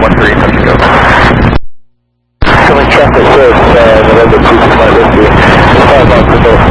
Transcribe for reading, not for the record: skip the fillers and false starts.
13, touch and go. Coming traffic 6, November 2 to 5 Whiskey. 5 miles to go.